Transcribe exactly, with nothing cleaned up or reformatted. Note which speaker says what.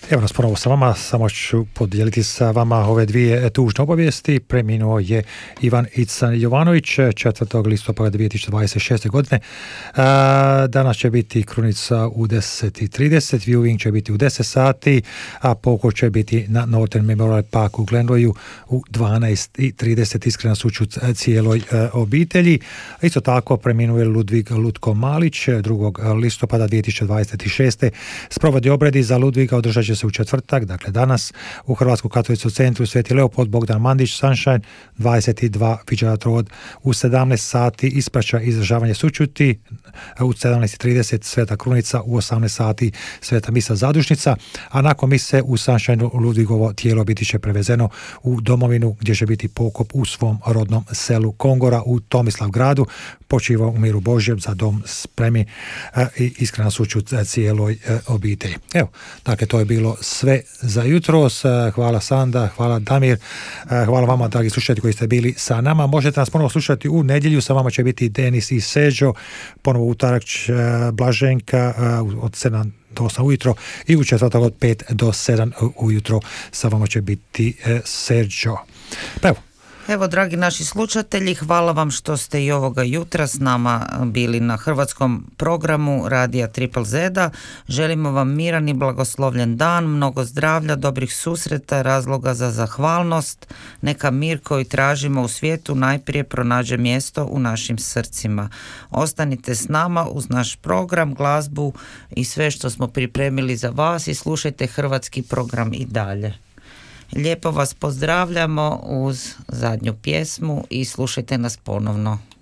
Speaker 1: Evo nas ponovo sa vama, samo ću podijeliti sa vama ove dvije tužne obavijesti. Preminuo je Ivan Ican Jovanović četvrtog listopada dvije tisuće dvadeset šeste. godine. Danas će biti krunica u deset i trideset, viewing će biti u deset sati, a pokoj će biti na Northern Memorial Park u Glenroyu u dvanaest i trideset. Iskrena sućut cijeloj obitelji. Isto tako preminuo je Ludvig Lutko Malić drugog listopada dvije tisuće dvadeset šeste. Sprovodi obredi za Ludviga održat će se u četvrtak, dakle danas, u Hrvatskom katoličkom centru Sveti Leopold Bogdan Mandić Sunshine dvadeset dva Fitzgerald Road. U sedamnaest sati ispraća i izražavanje sućuti, u sedamnaest i trideset Sveta Krunica, u osamnaest sati Sveta misa zadušnica, a nakon mise u Sunshine Ludvigovo tijelo biti će prevezeno u domovinu gdje će biti pokop u svom rodnom selu Kongora u Tomislavgradu. Počiva u miru Božjem, za dom spremi i iskrena sućut cijeloj obitelji. Evo, dakle, to je bilo sve za jutros. Hvala Sanda, hvala Damir, hvala vama dragi slušatelji koji ste bili sa nama. Možete nas ponovo slušati u nedjelju, sa vama će biti Denis i Seđo, ponovo utorak Blaženka od sedam do osam ujutro i u četvrtak od pet do sedam ujutro sa vama će biti Seđo. Pa evo.
Speaker 2: Evo, dragi naši slušatelji, hvala vam što ste i ovoga jutra s nama bili na hrvatskom programu Radija Triple Zeda. Želimo vam miran i blagoslovljen dan, mnogo zdravlja, dobrih susreta, razloga za zahvalnost. Neka mir koji tražimo u svijetu najprije pronađe mjesto u našim srcima. Ostanite s nama uz naš program, glazbu i sve što smo pripremili za vas i slušajte hrvatski program i dalje. Lijepo vas pozdravljamo uz zadnju pjesmu i slušajte nas ponovno.